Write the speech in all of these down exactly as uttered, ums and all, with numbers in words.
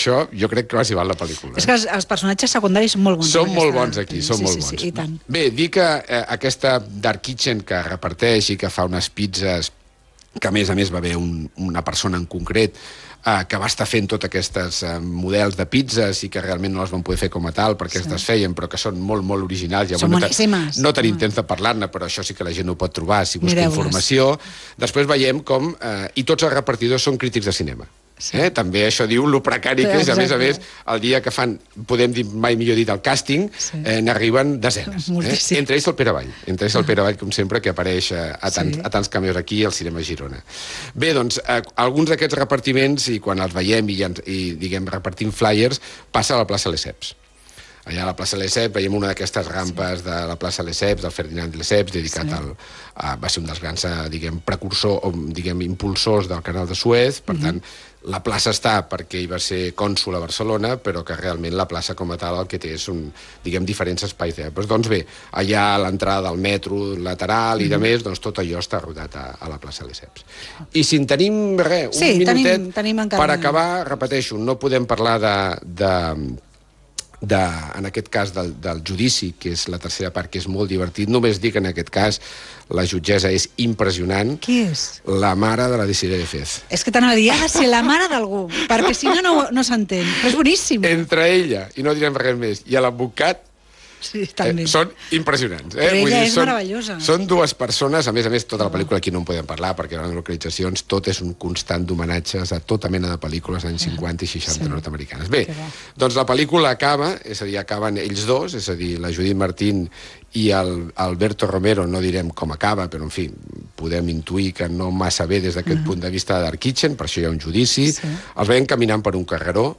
això jo crec que quasi val la pel·lícula. És que els, els personatges secundaris són molt bons. Són molt bons aquí, són molt bons. Sí, sí, i tant. Bé, dir que eh, aquesta Dark Kitchen que reparteix i que fa unes pizzas, que a més a més va haver un, una persona en concret eh, que va estar fent tots aquests eh, models de pizzas i que realment no les van poder fer com a tal perquè sí. es desfeien, però que són molt, molt originals. Són no boníssimes. No tenim temps de parlar-ne, però això sí que la gent ho pot trobar si busca informació. Després veiem com... Eh, I tots els repartidors són crítics de cinema. Sí. Eh? També això diu lo precari que és, a més a més, el dia que fan, podem dir, mai millor dit, el càsting, sí. eh, n'arriben desenes. Eh? Entre ells el Pere Vall, entre ells el Pere Vall, com sempre, que apareix a, a, tant, sí. a tants cameos aquí al Cinema Girona. Bé, doncs, eh, alguns d'aquests repartiments, i quan els veiem i, i diguem, repartim flyers, passa a la plaça Lesseps. Allà a la plaça Lesseps veiem una d'aquestes rampes sí. de la plaça Lesseps, del Ferdinand Lesseps, dedicat sí. al... A, va ser un dels grans, diguem, precursors, o, diguem, impulsors del canal de Suez, per mm-hmm. tant, la plaça està perquè hi va ser cònsol a Barcelona, però que realment la plaça com a tal el que té és un, diguem, diferents espais d'èpoques. Doncs bé, allà a l'entrada del metro lateral i de més, doncs tot allò està rodat a, a la plaça Lesseps. I si en tenim, res, un sí, minutet, tenim, tenim encara... per acabar, repeteixo, no podem parlar de... de De, en aquest cas del, del judici, que és la tercera part, que és molt divertit. Només dic que en aquest cas la jutgessa és impressionant. Qui és? La mare de la Desiree de Fez. És que t'anava a dir, ha de ser la mare d'algú, perquè si no, no, no s'entén. Però és boníssim. Entre ella, i no direm res més, i l'advocat, sí, també. Eh, són impressionants. Eh? Però ella Vull dir, és són, meravellosa. Són dues persones, a més a més, tota la pel·lícula aquí no en podem parlar, perquè en les localitzacions tot és un constant d'homenatges a tota mena de pel·lícules anys cinquanta i seixanta sí. nord-americanes. Bé, doncs la pel·lícula acaba, és a dir, acaben ells dos, és a dir, la Judith Martín i el Alberto Romero, no direm com acaba, però en fi, podem intuir que no massa bé des d'aquest uh-huh. punt de vista de Dark Kitchen, per això hi ha un judici, sí. els veiem caminant per un carreró,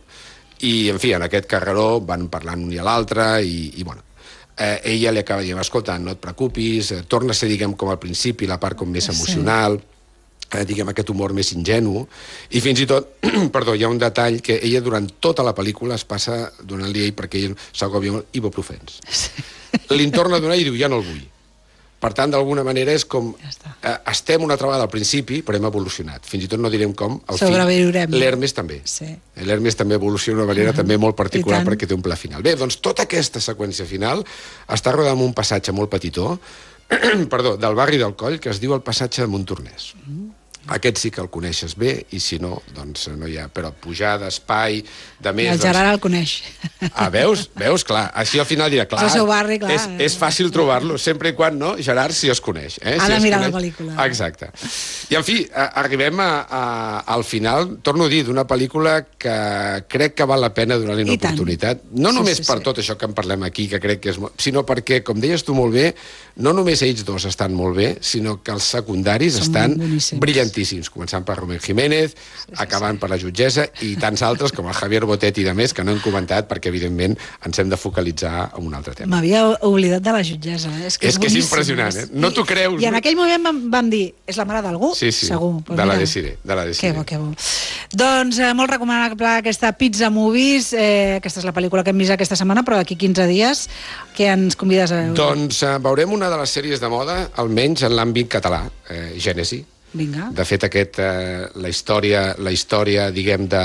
i, en fi, en aquest carreró van parlant un i a l'altre, i, i bueno, Eh, ella li acaba dient, escolta, no et preocupis, eh, torna a ser, diguem, com al principi, la part com més emocional, sí. eh, diguem, aquest humor més ingenu, i fins i tot, perdó, hi ha un detall que ella durant tota la pel·lícula es passa donant-li a ell perquè ell s'agòbia molt, ibuprofens. Sí. Li'n torna a donar i diu, ja no el vull. Per tant, d'alguna manera és com... Ja eh, estem una altra vegada al principi, però hem evolucionat. Fins i tot no direm com, al fi. L'Hermes també. Sí. L'Hermes també evoluciona d'una manera uh-huh. també molt particular perquè té un pla final. Bé, doncs tota aquesta seqüència final està rodada en un passatge molt petitó, perdó, del barri del Coll, que es diu el passatge de Montornès. Uh-huh. Aquest sí que el coneixes bé, i si no, doncs no hi ha... Però pujar d'espai, de més... El Gerard doncs... el coneix. Ah, veus? Veus? Clar. Així al final dirà, clar... És el seu barri, clar. És, és fàcil trobar-lo, sempre i quan, no? Gerard, si es coneix. Eh? Ha si de mirar coneix... la pel·lícula. Exacte. I, en fi, a, arribem a, a, al final, torno a dir, d'una pel·lícula que crec que val la pena donar-li una oportunitat. No sí, només sí, per sí. tot això que en parlem aquí, que crec que és... sinó perquè, com deies tu molt bé, no només ells dos estan molt bé, sinó que els secundaris Som estan brillantíssims, començant per Romero Jiménez, sí, sí, acabant sí. per la jutgessa i tants altres com el Javier Botet i de més que no hem comentat perquè evidentment ens hem de focalitzar en un altre tema. M'havia oblidat de la jutgessa, eh? És que és, és, que és impressionant, eh? No t'ho creus. I en aquell moment vam, vam dir, és la mare d'algú? Sí, sí, segur. de la Desiree. De la Desiree. Que bo, que bo. Doncs eh, molt recomanable aquesta Pizza Movies, eh, aquesta és la pel·lícula que hem vist aquesta setmana, però d'aquí quinze dies, què ens convides a veure? Doncs eh, veurem una de les sèries de moda, almenys en l'àmbit català, eh, Gènesi. Vinga. De fet, aquest, eh, la història, la història, diguem, de,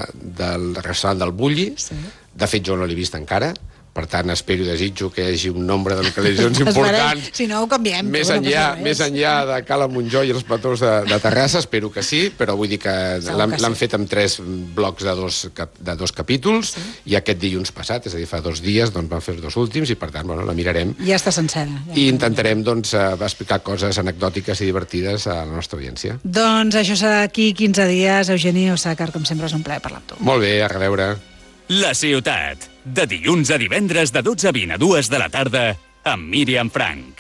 del restaurant del Bulli, sí. De fet, jo no l'he vist encara, per tant, espero i desitjo que hi hagi un nombre de localitzacions importants. Si no, ho canviem. Més enllà, no més enllà de Cala Montjó i els platós de, de Terrassa, espero que sí, però vull dir que l'han sí. fet amb tres blocs de dos, de dos capítols, sí. I aquest dilluns passat, és a dir, fa dos dies, doncs van fer els dos últims i, per tant, bueno, la mirarem. Ja està sencera. Ja I intentarem, doncs, explicar coses anecdòtiques i divertides a la nostra audiència. Doncs això serà d'aquí quinze dies. Eugeni Osàcar, com sempre, és un plaer parlar amb tu. Molt bé, a reveure. La ciutat, de dilluns a divendres de dotze a vint a dues de la tarda, amb Míriam Frank.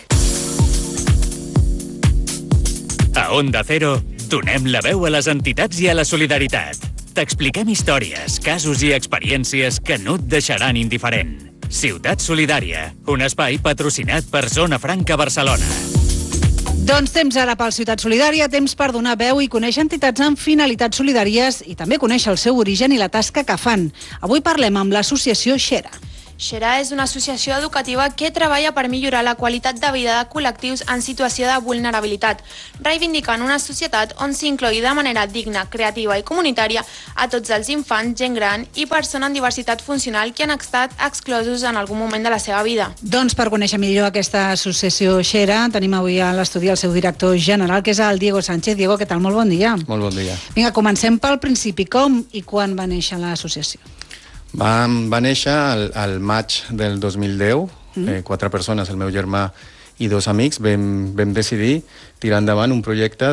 A Onda Cero, donem la veu a les entitats i a la solidaritat. T'expliquem històries, casos i experiències que no et deixaran indiferent. Ciutat Solidària, un espai patrocinat per Zona Franca Barcelona. Doncs temps ara pel Ciutat Solidària, temps per donar veu i conèixer entitats amb finalitats solidàries i també conèixer el seu origen i la tasca que fan. Avui parlem amb l'associació Xera. Xera és una associació educativa que treballa per millorar la qualitat de vida de col·lectius en situació de vulnerabilitat, reivindicant una societat on s'inclogui de manera digna, creativa i comunitària a tots els infants, gent gran i persones amb diversitat funcional que han estat exclosos en algun moment de la seva vida. Doncs per conèixer millor aquesta associació Xera, tenim avui a l'estudi el seu director general, que és el Diego Sánchez. Diego, què tal? Molt bon dia. Molt bon dia. Vinga, comencem pel principi. Com i quan va néixer l'associació? Va, va néixer al, al maig del dos mil deu, mm. eh, quatre persones, el meu germà i dos amics, vam, vam decidir tirar endavant un projecte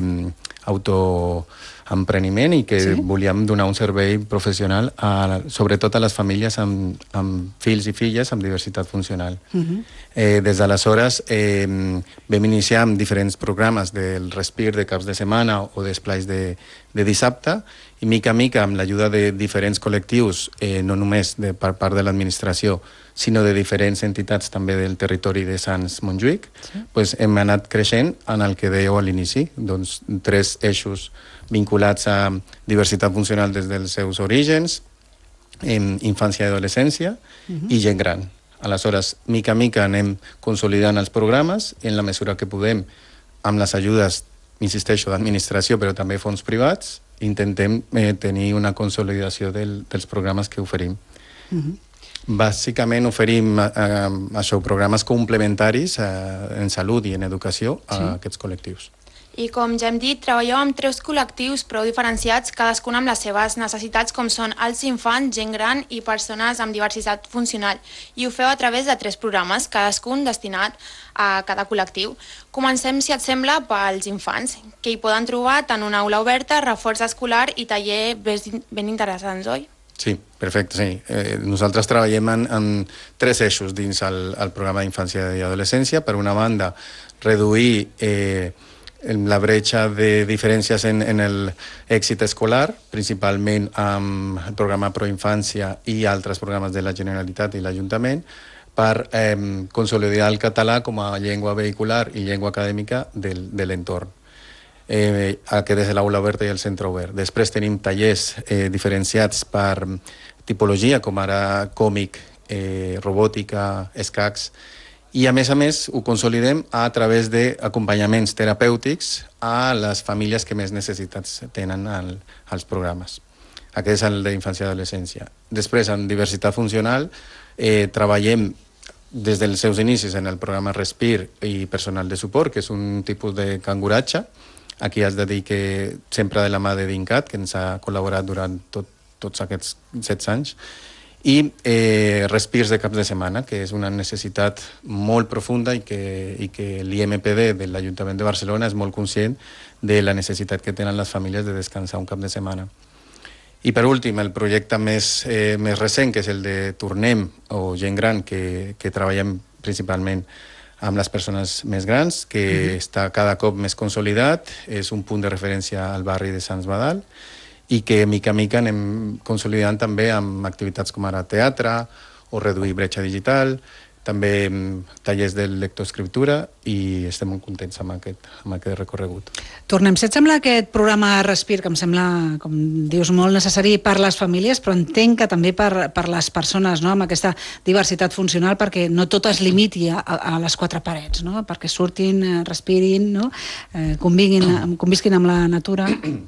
d'autoempreniment i que sí? volíem donar un servei professional a, sobretot a les famílies amb, amb fills i filles amb diversitat funcional. Mm-hmm. eh, des d'aleshores eh, vam iniciar amb diferents programes del respir de caps de setmana o d'esplais de, de dissabte, i mica a mica, amb l'ajuda de diferents col·lectius, eh, no només de, per part de l'administració, sinó de diferents entitats també del territori de Sants-Montjuïc, sí? pues hem anat creixent en el que dèieu a l'inici, doncs tres eixos vinculats a diversitat funcional des dels seus orígens, en infància i adolescència, uh-huh. i gent gran. Aleshores, mica a mica anem consolidant els programes, en la mesura que podem, amb les ajudes, insisteixo, d'administració, però també fons privats, intentem eh, tenir una consolidació del, dels programes que oferim. Uh-huh. Bàsicament oferim eh, això, programes complementaris eh, en salut i en educació a sí. aquests col·lectius. I com ja hem dit, treballeu amb tres col·lectius prou diferenciats, cadascun amb les seves necessitats, com són els infants, gent gran i persones amb diversitat funcional. I ho feu a través de tres programes, cadascun destinat a cada col·lectiu. Comencem, si et sembla, pels infants, que hi poden trobar tant una aula oberta, reforç escolar i taller ben interessants, oi? Sí, perfecte, sí. Eh, nosaltres treballem en, en tres eixos dins el, el programa d'infància i adolescència. Per una banda, reduir eh, la bretxa de diferències en, en l'èxit escolar, principalment amb el programa Proinfància i altres programes de la Generalitat i l'Ajuntament, per eh, consolidar el català com a llengua vehicular i llengua acadèmica del, de l'entorn. Eh, aquest és l'aula oberta i el centre obert. Després tenim tallers eh, diferenciats per tipologia, com ara còmic, eh, robòtica, escacs, i a més a més ho consolidem a través d'acompanyaments terapèutics a les famílies que més necessitats tenen al, als programes. Aquest és el d'infància i adolescència. Després, en diversitat funcional, eh, treballem des dels seus inicis en el programa Respir i personal de suport, que és un tipus de canguratge. Aquí has de dir que sempre de la mà de DINCAT, que ens ha col·laborat durant tot, tots aquests setze anys, i eh, respirs de caps de setmana, que és una necessitat molt profunda i que, i que l'I M P D de l'Ajuntament de Barcelona és molt conscient de la necessitat que tenen les famílies de descansar un cap de setmana. I per últim, el projecte més, eh, més recent, que és el de Tornem, o gent gran, que, que treballem principalment amb les persones més grans, que mm-hmm. està cada cop més consolidat, és un punt de referència al barri de Sants Badal, i que mica a mica anem consolidant també amb activitats com ara teatre o reduir bretxa digital, també tallers de lectoescriptura, i estem molt contents amb aquest, amb aquest recorregut. Tornem, si et sembla aquest programa Respir, que em sembla, com dius, molt necessari per les famílies, però entenc que també per, per les persones, no?, amb aquesta diversitat funcional, perquè no tot es limiti a, a les quatre parets, no?, perquè surtin, respirin, no?, eh, convinguin, convisquin amb la natura.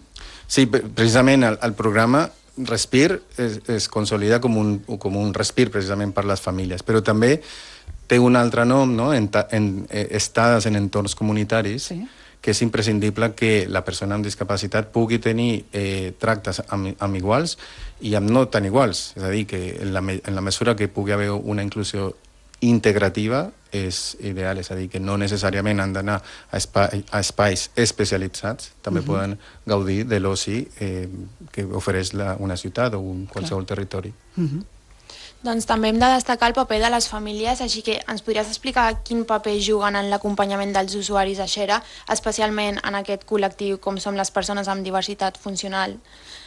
Sí, precisament el, el programa Respir es, es consolida com un, com un respir precisament per les famílies, però també té un altre nom, no?, en, en eh, estades en entorns comunitaris, sí. que és imprescindible que la persona amb discapacitat pugui tenir eh, tractes amb, amb iguals i amb no tan iguals. És a dir, que en la, en la mesura que pugui haver una inclusió integrativa és ideal, és a dir, que no necessàriament han d'anar a, espai, a espais especialitzats, també uh-huh. poden gaudir de l'oci eh, que ofereix la, una ciutat o un qualsevol Clar. territori. Uh-huh. Doncs també hem de destacar el paper de les famílies, així que ens podries explicar quin paper juguen en l'acompanyament dels usuaris a Xera, especialment en aquest col·lectiu com som les persones amb diversitat funcional?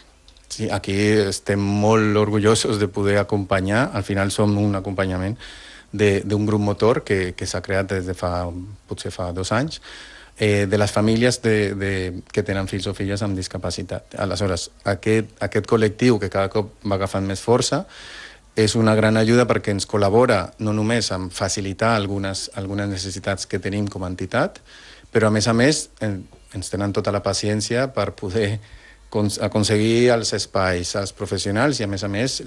Sí, aquí estem molt orgullosos de poder acompanyar, al final som un acompanyament d'un grup motor que, que s'ha creat des de fa, potser fa dos anys, eh, de les famílies de, de, que tenen fills o filles amb discapacitat. Aleshores, aquest, aquest col·lectiu que cada cop va agafant més força és una gran ajuda perquè ens col·labora no només en facilitar algunes, algunes necessitats que tenim com a entitat, però a més a més ens tenen tota la paciència per poder aconseguir els espais als professionals i a més a més